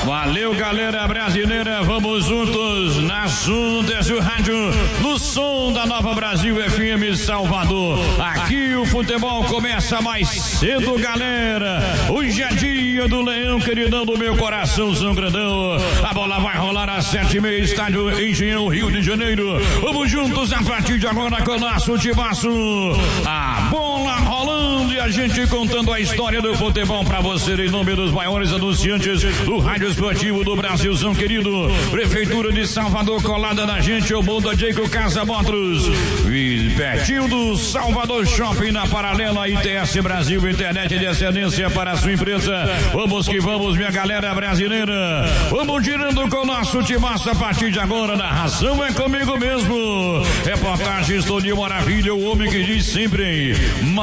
Valeu, galera brasileira, vamos juntos nas ondas do rádio, no som da Nova Brasil FM Salvador. Aqui o futebol começa mais cedo, galera. Hoje é dia do Leão, queridão do meu coração, São Grandão. A bola vai rolar às 7h30, estádio Engenhão, Rio de Janeiro. Vamos juntos a partir de agora com o nosso timaço. A bola rolando e a gente contando a história do futebol pra você em nome dos maiores anunciantes do rádio esportivo do Brasilzão, querido. Prefeitura de Salvador colada na gente, o Mundo Jacob Casa Motors. E pertinho do Salvador Shopping, na paralela ITS Brasil, internet de excelência para a sua empresa. Vamos que vamos, minha galera brasileira. Vamos girando com o nosso timaço a partir de agora. Narração é comigo mesmo. Reportagens Toninho Maravilha, o homem que diz sempre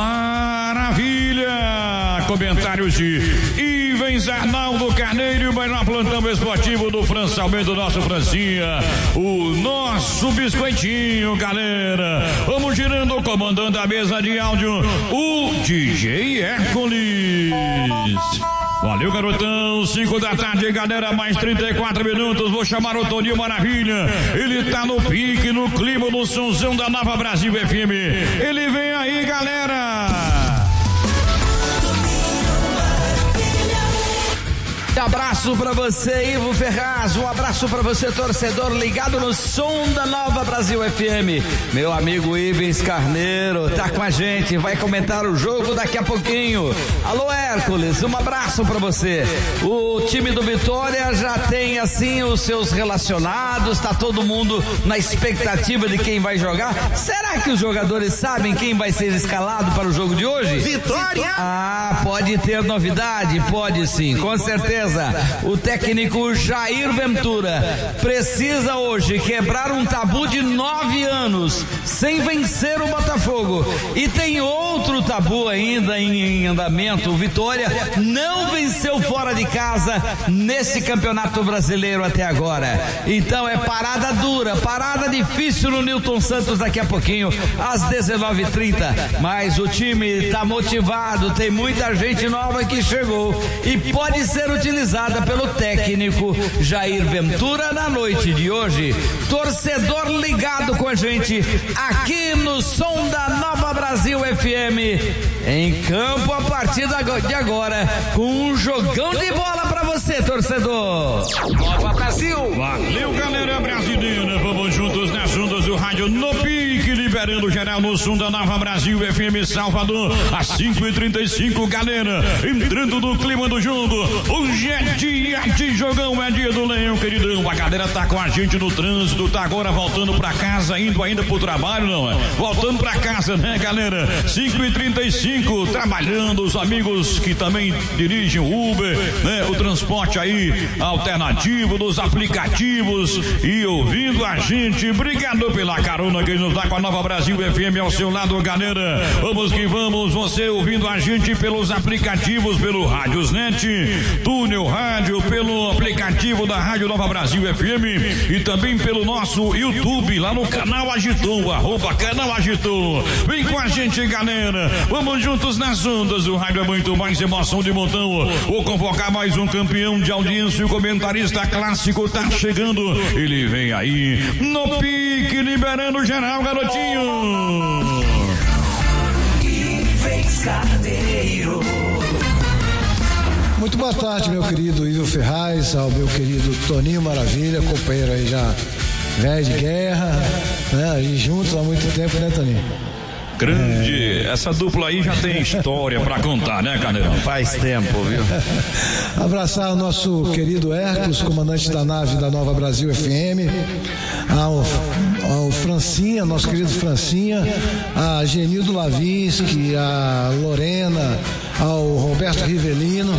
maravilha. Comentários de Ivens Arnaldo Carneiro, o melhor plantão esportivo do Françalmente, nosso Francinha, o nosso biscoitinho, galera. Vamos girando, comandando a mesa de áudio, o DJ Hércules. Valeu, garotão, 5 da tarde, galera, mais 34 minutos, vou chamar o Toninho Maravilha, ele tá no pique, no clima, no sonzão da Nova Brasil FM, ele vem aí, galera. Um abraço pra você, Ivo Ferraz, um abraço pra você, torcedor ligado no som da Nova Brasil FM. Meu amigo Ivens Carneiro tá com a gente, vai comentar o jogo daqui a pouquinho. Alô, Hércules, um abraço pra você. O time do Vitória já tem assim os seus relacionados, tá todo mundo na expectativa de quem vai jogar. Será que os jogadores sabem quem vai ser escalado para o jogo de hoje? Vitória! Ah, pode ter novidade? Pode sim, com certeza. O técnico Jair Ventura precisa hoje quebrar um tabu de 9 anos sem vencer o Botafogo, e tem outro tabu ainda em andamento. O Vitória não venceu fora de casa nesse campeonato brasileiro até agora, então é parada dura, parada difícil no Newton Santos daqui a pouquinho às 19h30, mas o time está motivado, tem muita gente nova que chegou e pode ser utilizada pelo técnico Jair Ventura na noite de hoje. Torcedor ligado com a gente aqui no som da Nova Brasil FM, em campo a partir de agora com um jogão de bola pra você, torcedor. Nova Brasil. Valeu, galera brasileira, vamos juntos nas ondas do rádio no pique, liberando geral no som da Nova Brasil FM Salvador, às 5h35, galera, entrando no clima do jogo. Hoje é dia de jogão, é dia do Leão, queridão. A galera tá com a gente no trânsito, tá agora voltando pra casa, indo ainda pro trabalho, não é? Voltando pra casa, né, galera? 5h35, trabalhando, os amigos que também dirigem o Uber, né? O transporte aí alternativo, dos aplicativos e ouvindo a gente. Obrigado pela carona que nos dá com a Nova Brasil FM ao seu lado, galera. Vamos que vamos, você ouvindo a gente pelos aplicativos, pelo Rádiosnet, Túnel Rádio, pelo aplicativo da Rádio Nova Brasil FM e também pelo nosso YouTube, lá no canal Agitou, @canal Agitou. Vem com a gente, galera. Vamos juntos nas ondas. O rádio é muito mais emoção de montão. Vou convocar mais um campeão de audiência. O comentarista clássico tá chegando. Ele vem aí no pique, liberando geral, garotinho. Ivens Carneiro. Muito boa tarde, meu querido Ivo Ferraz, ao meu querido Toninho Maravilha, companheiro aí já velho de guerra, né? A gente juntos há muito tempo, né, Toninho? Grande, essa dupla aí já tem história pra contar, né, Carneirão? Faz tempo, viu? Abraçar o nosso querido Hércules, comandante da nave da Nova Brasil FM, ao Francinha, nosso querido Francinha, a Genildo Lavinsky, a Lorena, ao Roberto Rivelino.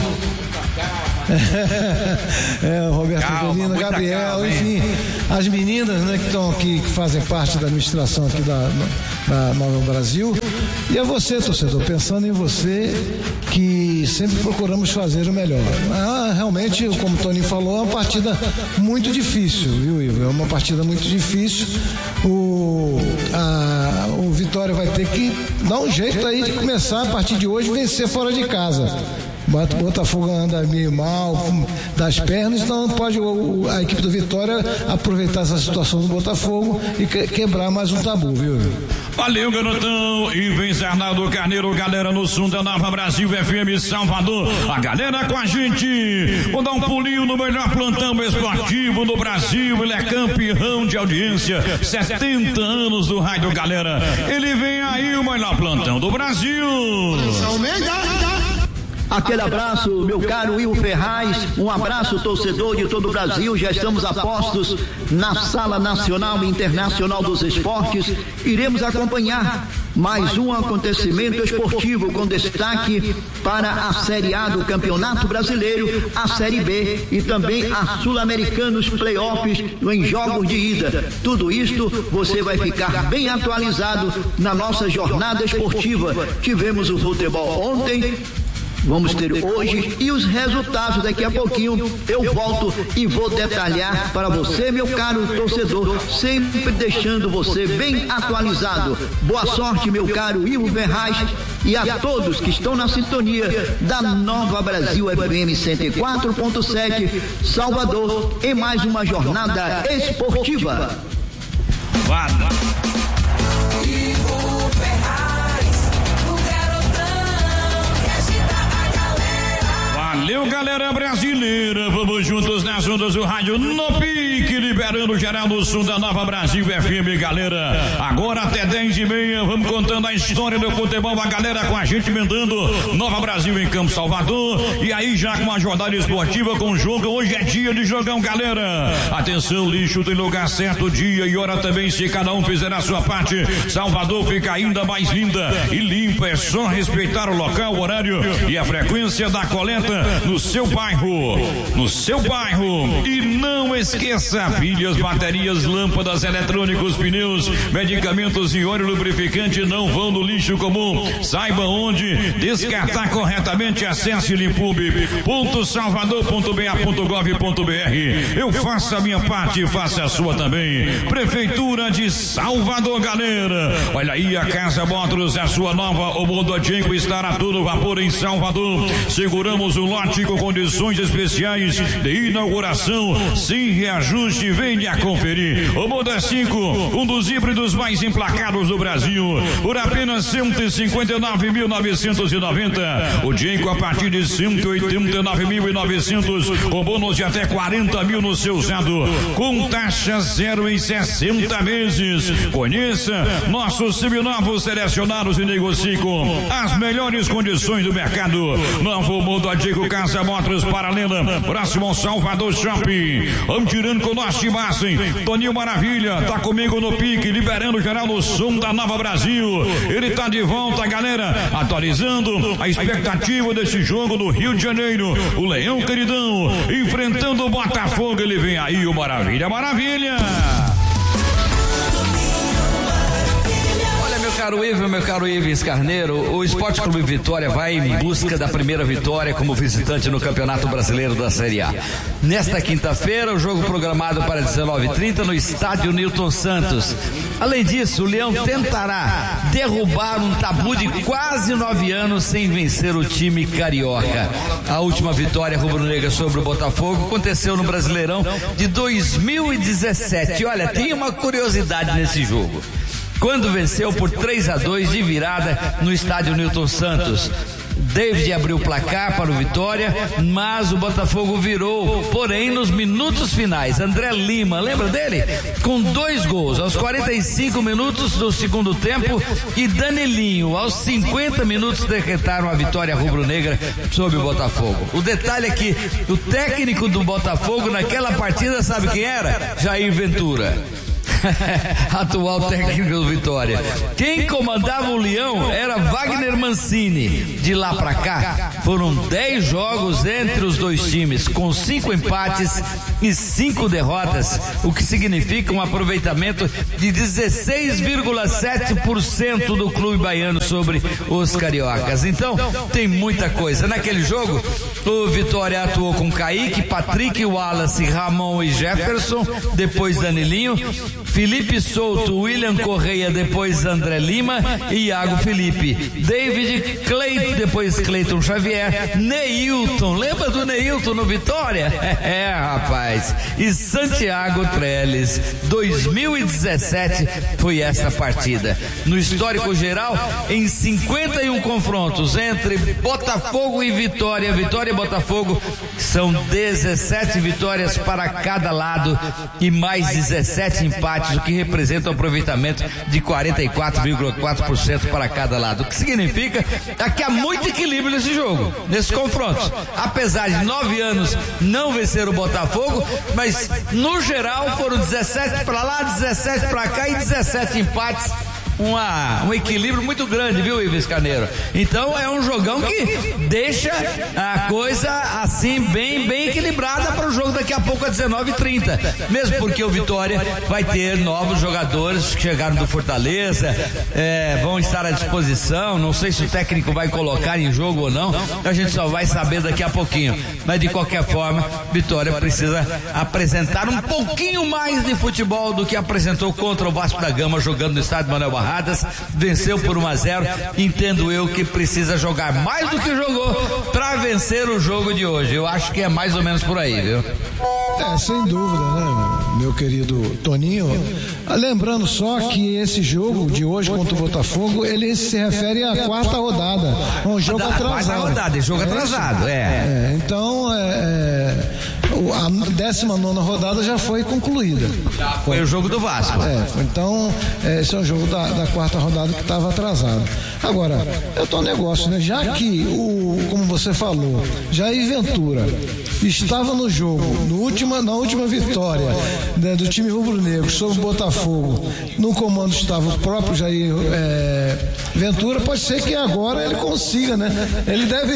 O Roberto Rivelino, Gabriel, enfim, as meninas, né, que estão aqui, que fazem parte da administração aqui da Nova Brasil, e a você, torcedor, pensando em você, que sempre procuramos fazer o melhor. Realmente, como o Toninho falou, é uma partida muito difícil, viu, Ivo? É uma partida muito difícil. O Vitória vai ter que dar um jeito aí de começar a partir de hoje vencer fora de casa. O Botafogo anda meio mal das pernas, então pode a equipe do Vitória aproveitar essa situação do Botafogo e quebrar mais um tabu, viu? Valeu, garotão. E vem Arnaldo Carneiro, galera no Som da Nova Brasil FM Salvador. A galera com a gente. Vou dar um pulinho no melhor plantão esportivo do Brasil. Ele é campeão de audiência, 70 anos do rádio, galera. Ele vem aí, o melhor plantão do Brasil. Aquele abraço, meu caro Will Ferraz, um abraço, torcedor de todo o Brasil. Já estamos a postos na Sala Nacional e Internacional dos Esportes. Iremos acompanhar mais um acontecimento esportivo com destaque para a Série A do Campeonato Brasileiro, a Série B e também a Sul-Americanos Playoffs em jogos de ida. Tudo isto você vai ficar bem atualizado na nossa jornada esportiva. Tivemos o futebol ontem, vamos ter hoje e os resultados daqui a pouquinho eu volto e vou detalhar para você, meu caro torcedor, sempre deixando você bem atualizado. Boa sorte, meu caro Ivo Ferraz, e a todos que estão na sintonia da Nova Brasil FM 104.7 Salvador em mais uma jornada esportiva. Valeu, galera brasileira. Vamos juntos nas ondas do rádio no pique, liberando geral no Som da Nova Brasil FM, galera. Agora até 10h30, vamos contando a história do futebol. A galera com a gente mandando Nova Brasil em Campo Salvador. E aí já com a jornada esportiva com o jogo. Hoje é dia de jogão, galera. Atenção, lixo tem lugar certo, dia e hora também. Se cada um fizer a sua parte, Salvador fica ainda mais linda e limpa. É só respeitar o local, o horário e a frequência da coleta no seu bairro. E não esqueça, pilhas, baterias, lâmpadas, eletrônicos, pneus, medicamentos e óleo lubrificante não vão no lixo comum. Saiba onde descartar corretamente. Acesse limpub.salvador.ba.gov.br. Eu faço a minha parte, faça a sua também. Prefeitura de Salvador, galera. Olha aí a Casa Motors, a sua nova Omodojenko estará todo vapor em Salvador. Seguramos o lote com condições especiais de inauguração, sem reajuste. Vende a conferir. O Moda 5, um dos híbridos mais emplacados do Brasil, por apenas 159.990. O Jenko a partir de 189.900, com bônus de até 40 mil no seu usado, com taxa zero em 60 vezes. Conheça nossos seminovos selecionados e negocie com as melhores condições do mercado. Novo Moda Jenko Casa Motors Paralela, próximo ao Salvador Shopping. Vamos tirando com o nosso timaço, hein? Toninho Maravilha, tá comigo no pique, liberando geral no Som da Nova Brasil. Ele tá de volta, galera, atualizando a expectativa desse jogo do Rio de Janeiro. O Leão Queridão enfrentando o Botafogo. Ele vem aí, o Maravilha. Meu caro Ives Carneiro, o Esporte Clube Vitória vai em busca da primeira vitória como visitante no Campeonato Brasileiro da Série A. Nesta quinta-feira, o jogo programado para 19h30 no estádio Newton Santos. Além disso, o Leão tentará derrubar um tabu de quase 9 anos sem vencer o time carioca. A última vitória rubro-negra sobre o Botafogo aconteceu no Brasileirão de 2017. Olha, tem uma curiosidade nesse jogo. Quando venceu por 3-2 de virada no estádio Newton Santos. David abriu o placar para o Vitória, mas o Botafogo virou, porém nos minutos finais. André Lima, lembra dele? Com 2 gols aos 45 minutos do segundo tempo e Danilinho aos 50 minutos decretaram a vitória rubro-negra sobre o Botafogo. O detalhe é que o técnico do Botafogo naquela partida, sabe quem era? Jair Ventura. Atual técnico do Vitória. Quem comandava o Leão era Wagner Mancini. De lá pra cá foram 10 jogos entre os dois times, com 5 empates e 5 derrotas, o que significa um aproveitamento de 16,7% do clube baiano sobre os cariocas. Então tem muita coisa. Naquele jogo o Vitória atuou com Kaique, Patrick, Wallace, Ramon e Jefferson, depois Danilinho. Felipe Souto, William Correia, depois André Lima e Iago Felipe. David Cleiton, depois Cleiton Xavier. Neilton, lembra do Neilton no Vitória? Rapaz. E Santiago Trellis. 2017 foi essa partida. No histórico geral, em 51 confrontos entre Botafogo e Vitória, Vitória e Botafogo, são 17 vitórias para cada lado e mais 17 empates, o que representa um aproveitamento de 44,4% para cada lado. O que significa que há muito equilíbrio nesse jogo, nesses confrontos. Apesar de 9 anos não vencer o Botafogo, mas no geral foram 17 para lá, 17 para cá e 17 empates. Um equilíbrio muito grande, viu, Ives Carneiro? Então é um jogão que deixa a coisa assim bem equilibrada para o jogo daqui a pouco às 19h30, mesmo porque o Vitória vai ter novos jogadores que chegaram do Fortaleza, vão estar à disposição. Não sei se o técnico vai colocar em jogo ou não, a gente só vai saber daqui a pouquinho, mas de qualquer forma, Vitória precisa apresentar um pouquinho mais de futebol do que apresentou contra o Vasco da Gama, jogando no estádio Manuel Barradas. Venceu por 1-0. Entendo eu que precisa jogar mais do que jogou para vencer o jogo de hoje. Eu acho que é mais ou menos por aí, viu? Sem dúvida, né, meu querido Toninho? Lembrando só que esse jogo de hoje contra o Botafogo, ele se refere à quarta rodada. É um jogo atrasado. Quarta rodada, é jogo atrasado, então, a 19ª rodada já foi concluída. Foi o jogo do Vasco. Então, esse é o jogo da quarta rodada que estava atrasado. Agora, eu tô um negócio, né? Já que como você falou, Jair Ventura estava no jogo, na última vitória, né, do time rubro-negro sobre o Botafogo, no comando estava o próprio Jair Ventura, pode ser que agora ele consiga, né? Ele deve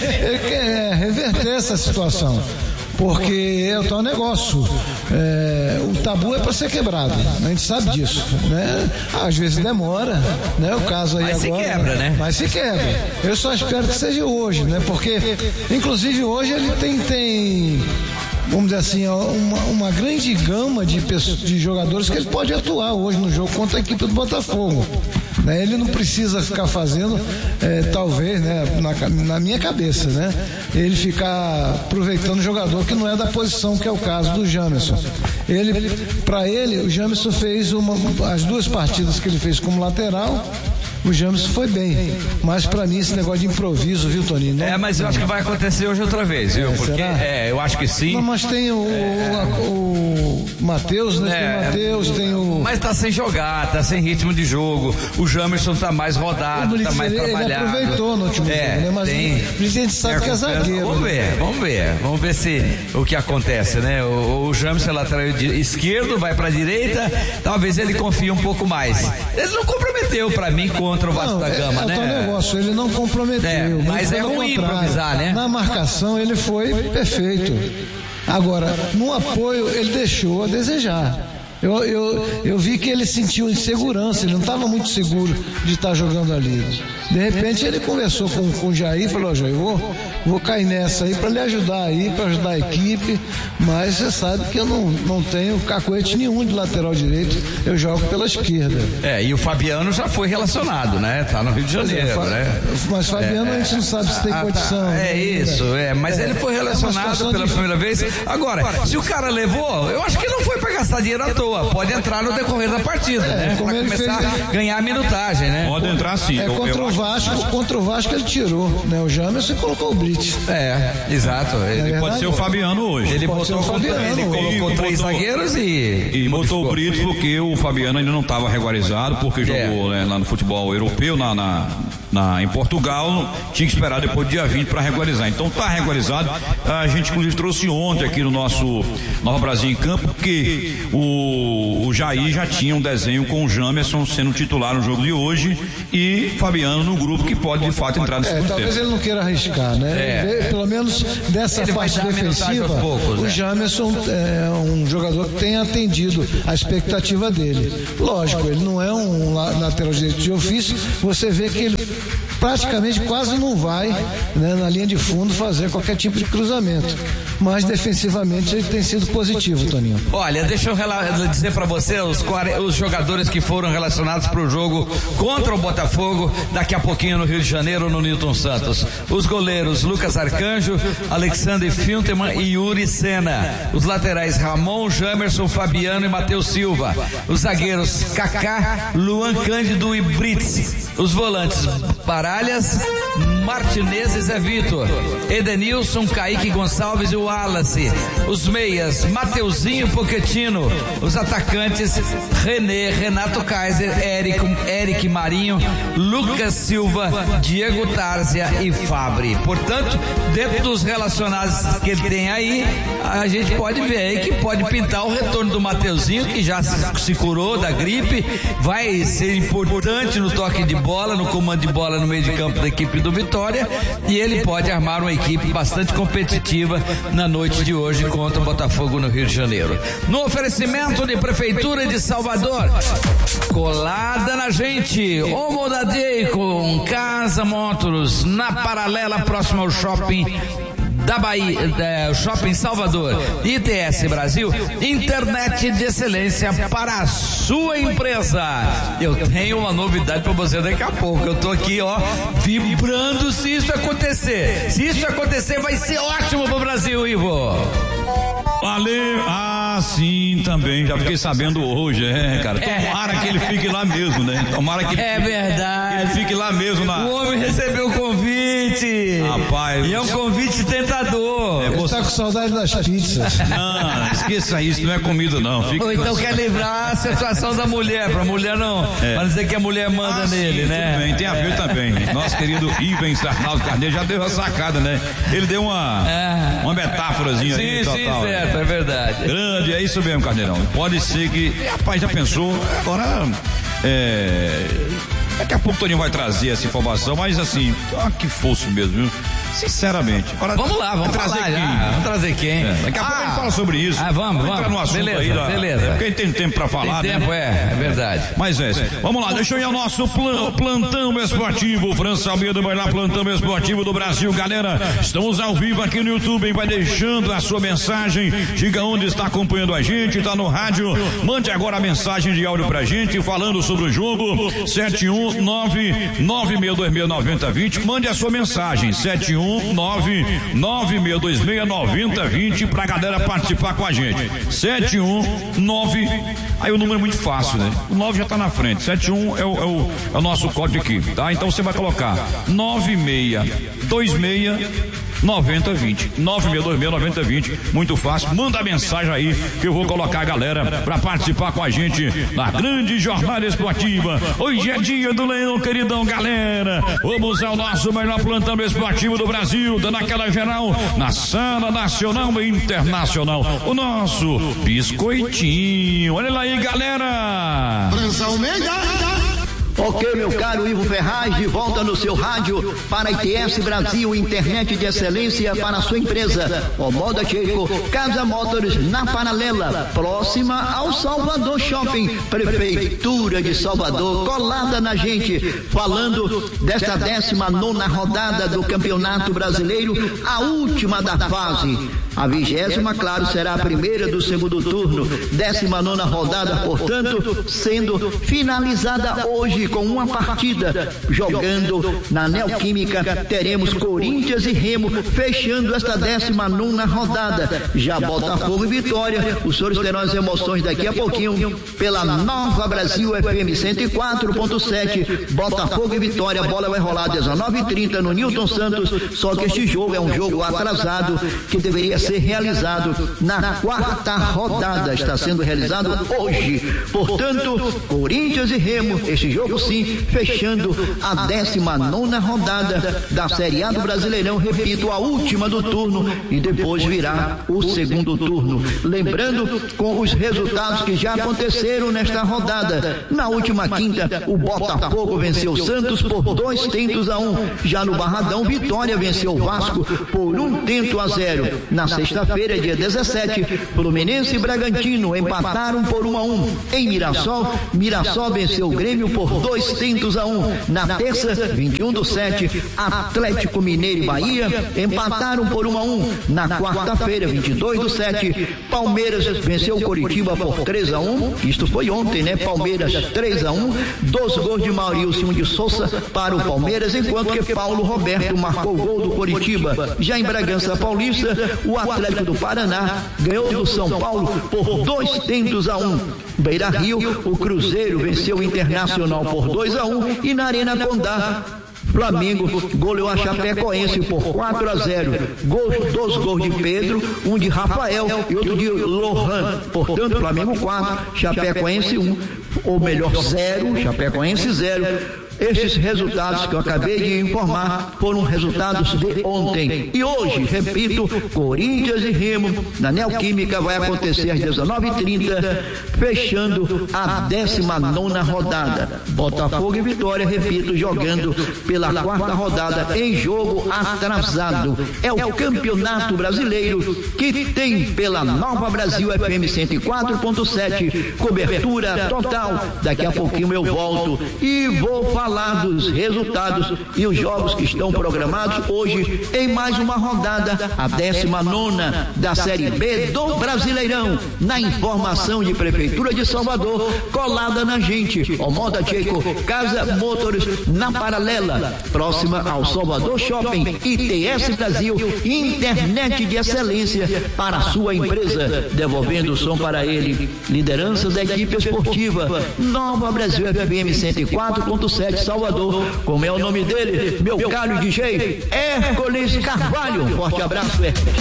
reverter essa situação. Porque é o tal negócio, o tabu é para ser quebrado, a gente sabe disso, né? Às vezes demora, né? O caso aí mas agora, se quebra, né? Mas se quebra. Eu só espero que seja hoje, né? Porque, inclusive, hoje ele tem vamos dizer assim, uma grande gama de jogadores que ele pode atuar hoje no jogo contra a equipe do Botafogo. Ele não precisa ficar fazendo, talvez, né, na minha cabeça, né, ele ficar aproveitando o jogador que não é da posição, que é o caso do Jamerson. Para ele, o Jamerson fez as 2 partidas que ele fez como lateral. O Jamerson foi bem, mas pra mim esse negócio de improviso, viu, Toninho? Mas eu acho que vai acontecer hoje outra vez, viu? Porque eu acho que sim. Não, mas tem o Matheus, né? Tem o Matheus, tem o... Mas tá sem jogar, tá sem ritmo de jogo. O Jamerson tá mais rodado, tá mais trabalhado. Ele aproveitou no último jogo, né? Mas a gente sabe que é zagueiro. Vamos ver se o que acontece, né? O Jamerson é lateral esquerdo, vai pra direita, talvez ele confie um pouco mais. Ele não comprometeu pra mim contra o Vasco da Gama, né? É o negócio, ele não comprometeu. Mas é ruim improvisar, né? Na marcação ele foi perfeito. Agora, no apoio ele deixou a desejar. Eu vi que ele sentiu insegurança, ele não estava muito seguro de estar jogando ali. De repente ele conversou com o Jair e falou: Jair, vou cair nessa aí para lhe ajudar aí, para ajudar a equipe, mas você sabe que eu não tenho cacuete nenhum de lateral direito, eu jogo pela esquerda. E o Fabiano já foi relacionado, né? Tá no Rio de Janeiro, né? Mas Fabiano a gente não sabe se tem condição. Mas ele foi relacionado pela primeira vez. Agora, se o cara levou, eu acho que não foi para gastar dinheiro à toa, pode entrar no decorrer da partida, né? Para começar a ganhar minutagem, né? Pode entrar sim. Contra o Vasco ele tirou, né? O Jamerson colocou o Brits. Exato. Ele pode ser o Fabiano hoje. Ele colocou 3 zagueiros e botou o Brits porque o Fabiano ainda não estava regularizado, porque jogou, né, lá no futebol europeu, em Portugal, tinha que esperar depois do dia 20 para regularizar. Então tá regularizado. A gente inclusive trouxe ontem aqui no nosso Nova Brasil em Campo que o Jair já tinha um desenho com o Jamerson sendo titular no jogo de hoje e Fabiano no grupo que pode de fato entrar nesse grupo. Talvez ele não queira arriscar, né? Pelo menos dessa parte defensiva, o Jamerson é um jogador que tem atendido a expectativa dele. Lógico, ele não é um lateral direito de ofício, você vê que ele praticamente quase não vai, né, na linha de fundo fazer qualquer tipo de cruzamento. mas defensivamente ele tem sido positivo, Toninho. Olha, deixa eu dizer para você os jogadores que foram relacionados para o jogo contra o Botafogo daqui a pouquinho no Rio de Janeiro, no Newton Santos. Os goleiros Lucas Arcanjo, Alexander Filterman e Yuri Sena. Os laterais Ramon, Jamerson, Fabiano e Matheus Silva. Os zagueiros Kaká, Luan Cândido e Brits. Os volantes Baralhas, Martinez e Zé Vitor, Edenilson, Kaique Gonçalves e o Wallace. Os meias Mateuzinho e Pochettino. Os atacantes René, Renato Kaiser, Eric Marinho, Lucas Silva, Diego Tárzia e Fabri. Portanto, dentro dos relacionados que ele tem aí, a gente pode ver aí que pode pintar o retorno do Mateuzinho, que já se curou da gripe, vai ser importante no toque de bola, no comando de bola no meio de campo da equipe do Vitória, e ele pode armar uma equipe bastante competitiva na noite de hoje contra o Botafogo no Rio de Janeiro. No oferecimento de Prefeitura de Salvador, colada na gente, Homoda Deicon, Casa Motors, na Paralela, próximo ao shopping da Bahia, Shopping Salvador, ITS Brasil, internet de excelência para a sua empresa. Eu tenho uma novidade para você daqui a pouco. Eu tô aqui, vibrando se isso acontecer. Se isso acontecer, vai ser ótimo pro Brasil, Ivo. Valeu, sim, também, já fiquei sabendo hoje, cara, tomara que ele fique lá mesmo, né, tomara que ele verdade, que ele fique lá mesmo o homem recebeu o convite, rapaz, e é um convite tentador, ele tá com saudade das pizzas. Não, esqueça isso, não é comida não. Ou então quer livrar a situação da mulher, pra mulher não, pra dizer que a mulher manda nele, né? Tudo bem, tem a ver também, nosso querido Ivens Arnaldo Carneiro já deu a sacada, né, ele deu uma metáforazinha aí, total. Sim, certo, é verdade. Grande, é isso mesmo, Carneirão. Pode ser que, rapaz, já pensou, agora, daqui a pouco o Toninho vai trazer essa informação, mas assim, que fosse mesmo, viu? Sinceramente. Agora, vamos lá, vamos trazer quem? Vamos trazer quem? Daqui a pouco a gente fala sobre isso. Vamos entrar no assunto beleza, aí. Beleza. Porque a gente tem tempo pra falar, tem tempo, né? É verdade. Mas vamos lá, deixa eu ir ao nosso plantão esportivo. França Almeida vai lá, plantão esportivo do Brasil. Galera, estamos ao vivo aqui no YouTube, hein? Vai deixando a sua mensagem, diga onde está acompanhando a gente, tá no rádio, mande agora a mensagem de áudio pra gente, falando sobre o jogo, 71996269020, mande a sua mensagem, 71996269020 pra galera participar com a gente, 719, aí o número é muito fácil, né? O 9 já tá na frente, 71 é o nosso código aqui, tá? Então você vai colocar 96269020, 96269020, muito fácil, manda a mensagem aí que eu vou colocar a galera pra participar com a gente na grande jornada esportiva. Hoje é dia do Leão, queridão, galera, vamos ao nosso melhor plantão esportivo do Brasil, dando aquela geral na sala nacional e internacional, o nosso biscoitinho, olha lá aí, galera. França Almeida. Ok, meu caro Ivo Ferraz, de volta no seu rádio para ITS Brasil, internet de excelência para a sua empresa. Homoda Checo, Casa Motors na Paralela, próxima ao Salvador Shopping, Prefeitura de Salvador, colada na gente, falando desta 19ª rodada do Campeonato Brasileiro, a última da fase. A 20ª, claro, será a primeira do segundo turno, 19ª rodada, portanto, sendo finalizada hoje com uma partida. Jogando na Neoquímica, teremos Corinthians e Remo, fechando esta 19ª rodada. Já Botafogo e Vitória, os senhores terão as emoções daqui a pouquinho, pela Nova Brasil FM 104.7, Botafogo e Vitória, bola vai rolar 19h30 no Newton Santos, só que este jogo é um jogo atrasado, que deveria ser realizado na 4ª rodada, está sendo realizado hoje, portanto, Corinthians e Remo, este jogo sim, fechando a 19ª rodada da Série A do Brasileirão, repito, a última do turno, e depois virá o segundo turno, lembrando com os resultados que já aconteceram nesta rodada. Na última quinta, o Botafogo venceu o Santos por 2-1, já no Barradão, Vitória venceu o Vasco por 1-0. Na sexta-feira, dia 17, Fluminense e Bragantino empataram por 1-1. Em Mirassol venceu o Grêmio por 2-1. Na terça, 21/7, Atlético Mineiro e Bahia empataram por 1-1. Na quarta-feira, 22/7, Palmeiras venceu o Coritiba por 3-1. Isto foi ontem, né? Palmeiras 3-1. 2 gols de Maurício de Souza para o Palmeiras, enquanto que Paulo Roberto marcou o gol do Coritiba. Já em Bragança Paulista, o Atlético do Paraná ganhou do São Paulo por 2-1. Beira-Rio, o Cruzeiro venceu o Internacional por 2-1 e na Arena Condá, Flamengo goleou a Chapecoense por 4-0. Dois gols de Pedro, um de Rafael e outro de Lohan. Portanto, Flamengo 4, Chapecoense 1, ou melhor 0, Chapecoense 0. Estes resultados que eu acabei de informar foram resultados de ontem. E hoje, repito, Corinthians e Remo na Neoquímica vai acontecer às 19h30, fechando a 19ª rodada. Botafogo e Vitória, repito, jogando pela 4ª rodada em jogo atrasado. É o Campeonato Brasileiro que tem pela Nova Brasil FM 104.7 cobertura total. Daqui a pouquinho eu volto e vou falar dos resultados e os jogos que estão programados hoje em mais uma rodada, a 19ª da Série B do Brasileirão. Na informação de Prefeitura de Salvador, colada na gente, Omoda Checo, Casa Motors na Paralela, próxima ao Salvador Shopping, ITS Brasil, internet de excelência para a sua empresa, devolvendo o som para ele. Liderança da equipe esportiva, Nova Brasil FM 104.7 Salvador. Como é o nome dele? Meu caro DJ Hércules Carvalho. Um forte abraço, Hércules.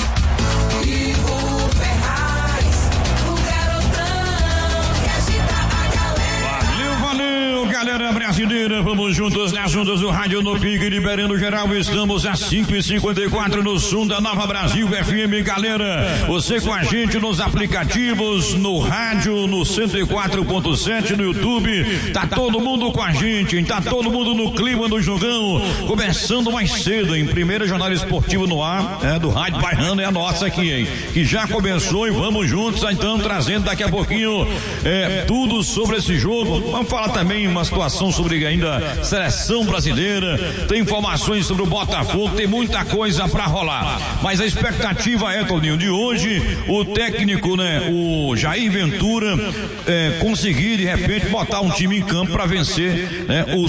Galera brasileira, vamos juntos nas ondas do rádio no Pique, liberando geral. Estamos às 5h54 no Som da Nova Brasil FM. Galera, você com a gente nos aplicativos, no rádio, no 104.7, no YouTube. Tá todo mundo com a gente, hein? Tá todo mundo no clima do jogão. Começando mais cedo, em primeira jornada esportiva no ar, do Rádio Bairrano, é a nossa aqui, hein? Que já começou e vamos juntos, então, trazendo daqui a pouquinho tudo sobre esse jogo. Vamos falar também uma situação sobre ainda seleção brasileira, tem informações sobre o Botafogo, tem muita coisa pra rolar, mas a expectativa é, Toninho, de hoje o técnico, o Jair Ventura conseguir de repente botar um time em campo para vencer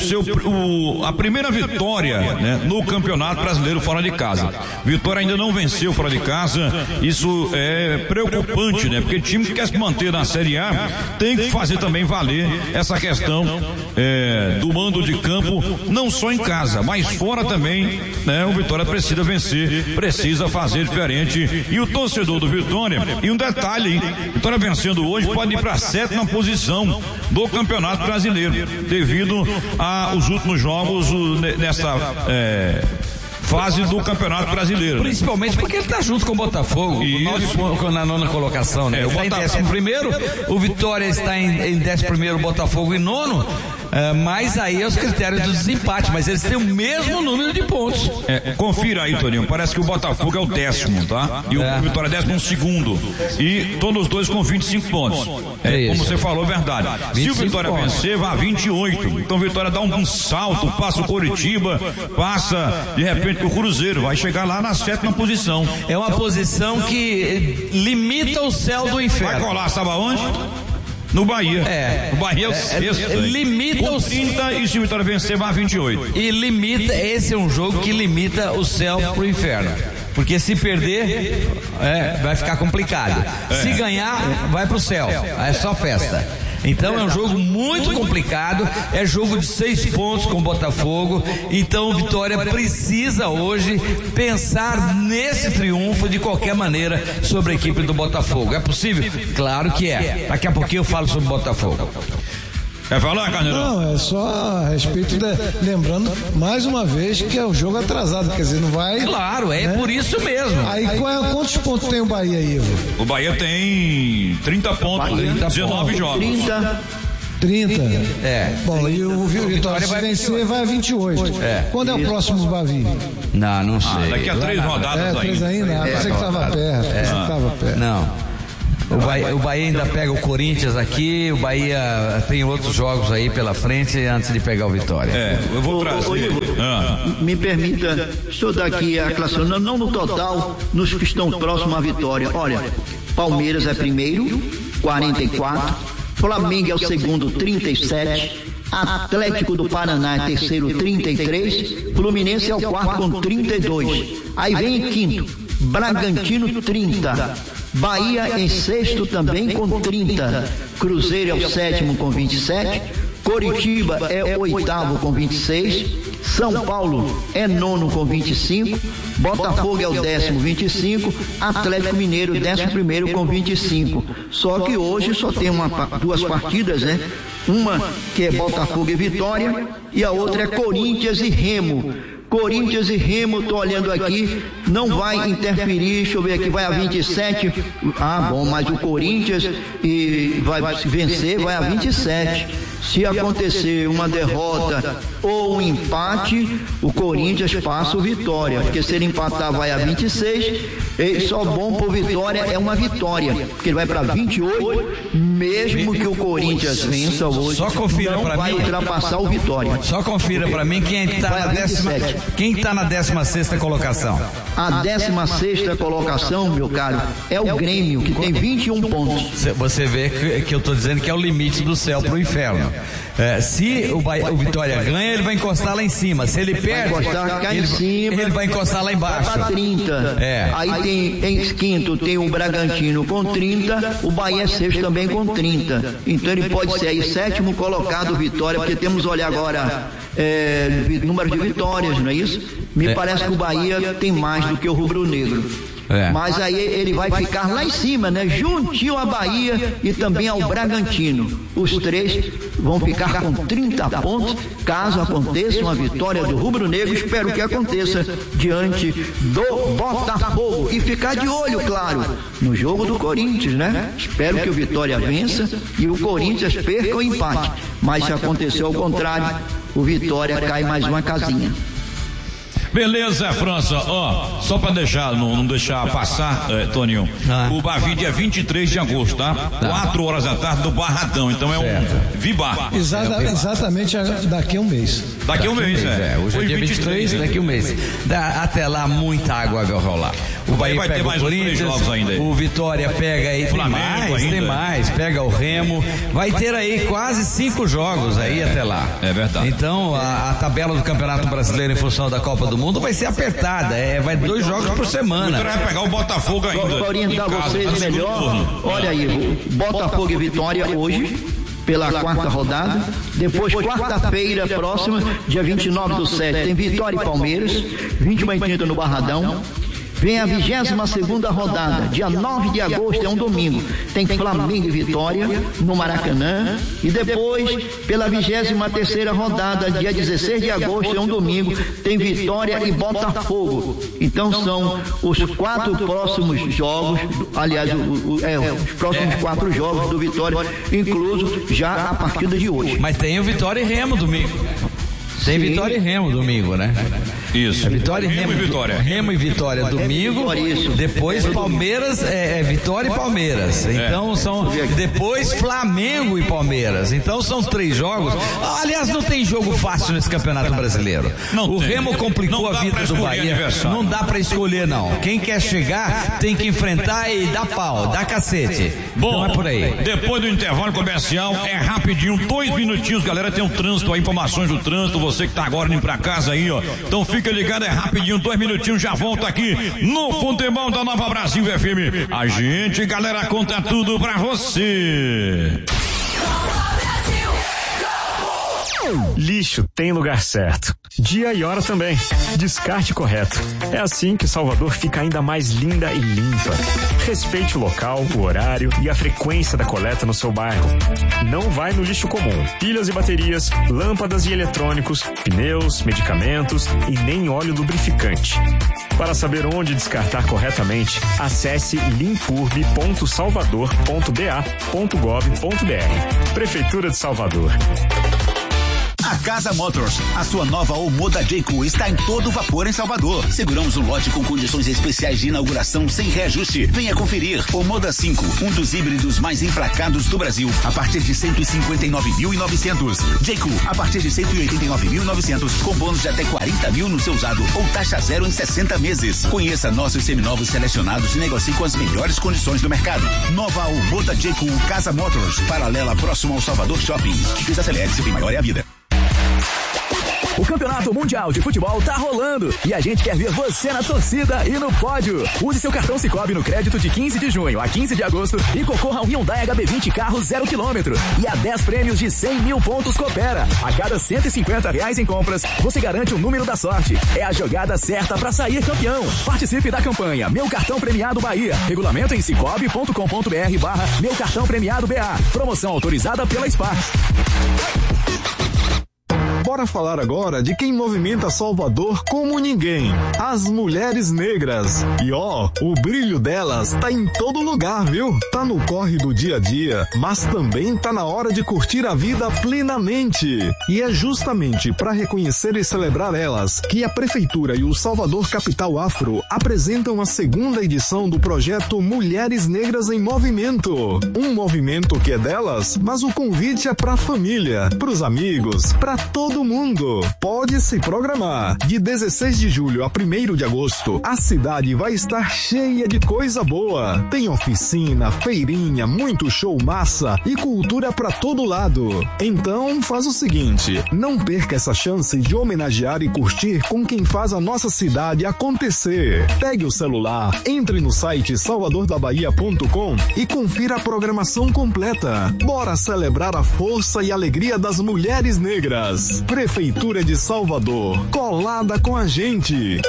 a primeira vitória no Campeonato Brasileiro fora de casa. Vitória ainda não venceu fora de casa, isso é preocupante, porque o time que quer se manter na Série A tem que fazer também valer essa questão do mando de campo, não só em casa, mas fora também, o Vitória precisa vencer, precisa fazer diferente. E o torcedor do Vitória, e um detalhe, Vitória vencendo hoje pode ir para a 7ª posição do Campeonato Brasileiro, devido aos últimos jogos nessa fase do Campeonato Brasileiro. Principalmente porque ele está junto com o Botafogo, na 9ª colocação, né? Ele está em 11º, o Vitória está em 11º, o Botafogo em 9º. Mas aí é os critérios do desempate, mas eles têm o mesmo número de pontos. Confira aí, Toninho, parece que o Botafogo é o 10º, tá? E o Vitória é 12º. E todos os dois com 25 pontos. Como você falou, verdade. Se o Vitória vencer, vai a 28. Então o Vitória dá um salto, passa o Coritiba, passa de repente o Cruzeiro, vai chegar lá na 7ª posição. É uma posição que limita o céu do inferno. Vai colar, sabe aonde? No Bahia. O Bahia é o 6º. Limita os 30 e se o Vitória vencer, vai a 28. E limita, esse é um jogo que limita o céu pro inferno. Porque se perder, vai ficar complicado. Se ganhar, vai pro céu. É só festa. Então é um jogo muito complicado, é jogo de 6 pontos com o Botafogo, então o Vitória precisa hoje pensar nesse triunfo de qualquer maneira sobre a equipe do Botafogo. É possível? Claro que é. Daqui a pouquinho eu falo sobre o Botafogo. Quer falar, Carneirão? Não, é só a respeito lembrando mais uma vez que é o jogo atrasado, quer dizer, não vai... Claro, por isso mesmo. Aí quantos pontos tem o Bahia aí, Ivo? O Bahia tem 30 pontos, 19 jogos. 30? Bom, e o Vitória se vencer vai a 28. Quando é o próximo Bavi? Não sei. Daqui a 3 rodadas ainda. 3 ainda? Pensei que estava perto. Não. O Bahia ainda pega o Corinthians aqui, o Bahia tem outros jogos aí pela frente antes de pegar o Vitória. Eu vou trazer. Me permita, deixa eu dar aqui a classificação, não no total, nos que estão próximos à vitória. Olha, Palmeiras é primeiro, 44, Flamengo é o segundo, 37, Atlético do Paraná é terceiro, 33, Fluminense é o quarto com 32. Aí vem em quinto, Bragantino, 30, Bahia em sexto também com 30, Cruzeiro é o sétimo com 27, Coritiba é o oitavo com 26, São Paulo é nono com 25, Botafogo é o 10º, 25, Atlético Mineiro 11º com 25. Só que hoje só tem duas partidas, né? Uma que é Botafogo e Vitória e a outra é Corinthians e Remo. Corinthians e Remo, tô olhando aqui, não vai interferir, deixa eu ver aqui, vai a 27. Mas o Corinthians vai vencer, vai a 27. Se acontecer uma derrota ou um empate, o Corinthians passa o Vitória, porque se ele empatar vai a 26, e só bom pro Vitória é uma vitória, porque ele vai para 28, mesmo que o Corinthians vença hoje, só confira não pra vai mim, ultrapassar o Vitória. Só confira para mim quem tá na 16ª colocação. A 16ª colocação, meu caro, é o Grêmio, que tem 21 pontos. Você vê que eu tô dizendo que é o limite do céu pro inferno. Se o Vitória ganha, ele vai encostar lá em cima. Se ele perde, ele vai encostar lá embaixo. Vai pra 30. Aí tem em quinto tem o Bragantino com 30, o Bahia é sexto também com 30. Então ele pode ser aí sétimo colocado Vitória, porque temos olhar agora número de vitórias, não é isso? Me parece que o Bahia tem mais do que o Rubro Negro. Mas aí ele vai ficar lá em cima, né? Juntinho à Bahia e também ao Bragantino. Os três vão ficar com 30 pontos, caso aconteça uma vitória do Rubro Negro, espero que aconteça diante do Botafogo. E ficar de olho, claro, no jogo do Corinthians, né? Espero que o Vitória vença e o Corinthians perca o empate. Mas se acontecer ao contrário, o Vitória cai mais uma casinha. Beleza, França, só pra não deixar passar, Toninho, o Bavi dia 23 de agosto, tá? 4 horas da tarde do Barradão, então é um Vibar. Exatamente daqui a um mês. Daqui a um mês, Hoje é dia 23, daqui a um mês. Até lá muita água vai rolar. O Bahia vai pega ter mais o Corinthians, ainda aí. O Vitória pega aí, tem mais, pega o Remo, vai ter aí quase 5 jogos aí até lá. É verdade. Então a tabela do Campeonato Brasileiro em função da Copa do Mundo vai ser apertada, vai 2 jogos por semana. O Vitória vai pegar o Botafogo ainda. Para orientar vocês melhor, olha aí, Botafogo e Vitória hoje, pela 4ª rodada, depois quarta-feira próxima, dia 29/7, tem Vitória e Palmeiras, 21h30 no Barradão. Vem a 22ª rodada, dia 9 de agosto, é um domingo. Tem Flamengo e Vitória no Maracanã. E depois, pela 23ª rodada, dia 16 de agosto, é um domingo, tem Vitória e Botafogo. Então são os 4 próximos jogos, aliás, os próximos 4 jogos do Vitória, incluso já a partida de hoje. Mas tem o Vitória e Remo domingo. Tem Vitória e Remo domingo, né? Isso. Vitória e Remo. Remo e Vitória domingo. Depois Palmeiras, Vitória e Palmeiras. Então são. Depois Flamengo e Palmeiras. Então são 3 jogos. Aliás, não tem jogo fácil nesse Campeonato Brasileiro. O Remo complicou a vida do Bahia. Não dá pra escolher, não. Quem quer chegar tem que enfrentar e dar pau, dar cacete. Bom, então é por aí. Depois do intervalo comercial, é rapidinho, 2 minutinhos, galera. Tem um trânsito, informações do trânsito. Você que tá agora indo pra casa aí, Então fica ligado, é rapidinho, 2 minutinhos, já volta aqui no Futebol da Nova Brasil FM. A gente, galera, conta tudo pra você. Lixo tem lugar certo. Dia e hora também. Descarte correto. É assim que Salvador fica ainda mais linda e limpa. Respeite o local, o horário e a frequência da coleta no seu bairro. Não vai no lixo comum. Pilhas e baterias, lâmpadas e eletrônicos, pneus, medicamentos e nem óleo lubrificante. Para saber onde descartar corretamente, acesse limpurb.salvador.ba.gov.br. Prefeitura de Salvador. A Casa Motors, a sua nova Omoda Jayco está em todo vapor em Salvador. Seguramos um lote com condições especiais de inauguração sem reajuste. Venha conferir. Omoda 5, um dos híbridos mais emplacados do Brasil, a partir de 159.900. Jayco, a partir de 189.900, com bônus de até 40 mil no seu usado ou taxa zero em 60 meses. Conheça nossos seminovos selecionados e negocie com as melhores condições do mercado. Nova Omoda Jayco Casa Motors, paralela próximo ao Salvador Shopping. Desacelere, se tem maior é a vida. O Campeonato Mundial de Futebol tá rolando e a gente quer ver você na torcida e no pódio. Use seu cartão Sicoob no crédito de 15 de junho a 15 de agosto e concorra a um Hyundai HB20 carro 0 km e a 10 prêmios de 100 mil pontos Coopera. A cada R$150 em compras, você garante o número da sorte. É a jogada certa para sair campeão. Participe da campanha Meu Cartão Premiado Bahia. Regulamento em cicobi.com.br/Meu Cartão Premiado BA. Promoção autorizada pela SPAR. Bora falar agora de quem movimenta Salvador como ninguém. As mulheres negras. E o brilho delas tá em todo lugar, viu? Tá no corre do dia a dia, mas também tá na hora de curtir a vida plenamente. E é justamente para reconhecer e celebrar elas que a Prefeitura e o Salvador Capital Afro apresentam a segunda edição do projeto Mulheres Negras em Movimento. Um movimento que é delas, mas o convite é pra família, pros amigos, pra todo mundo. Pode se programar. De 16 de julho a 1º de agosto, a cidade vai estar cheia de coisa boa. Tem oficina, feirinha, muito show massa e cultura pra todo lado. Então, faz o seguinte, não perca essa chance de homenagear e curtir com quem faz a nossa cidade acontecer. Pegue o celular, entre no site salvadordabahia.com e confira a programação completa. Bora celebrar a força e alegria das mulheres negras. Prefeitura de Salvador, colada com a gente.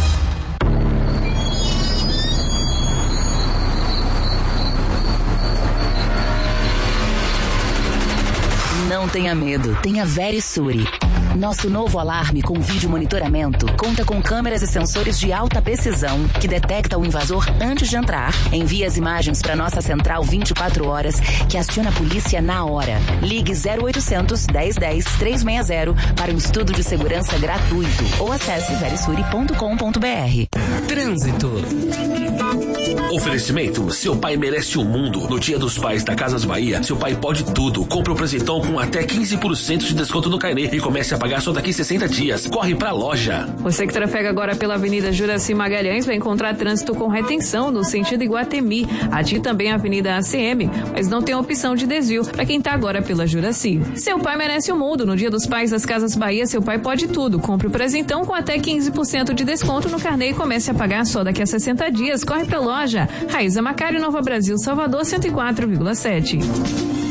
Não tenha medo, tenha Verisure. Nosso novo alarme com vídeo monitoramento conta com câmeras e sensores de alta precisão que detecta o invasor antes de entrar. Envia as imagens para nossa central 24 horas que aciona a polícia na hora. Ligue 0800 1010 360 para um estudo de segurança gratuito ou acesse verisure.com.br. Trânsito. Oferecimento, seu pai merece o mundo. No Dia dos Pais da Casas Bahia, seu pai pode tudo. Compre um presentão com até 15% de desconto no carnê e comece a pagar só daqui 60 dias. Corre pra loja. Você que trafega agora pela Avenida Juraci Magalhães vai encontrar trânsito com retenção no sentido Iguatemi. Aqui também a Avenida ACM, mas não tem opção de desvio para quem tá agora pela Juraci. Seu pai merece o mundo. No Dia dos Pais das Casas Bahia, seu pai pode tudo. Compre o presentão com até 15% de desconto no carnê e comece a pagar só daqui a 60 dias. Corre pra loja. Raíza Macário, Nova Brasil, Salvador, 104,7.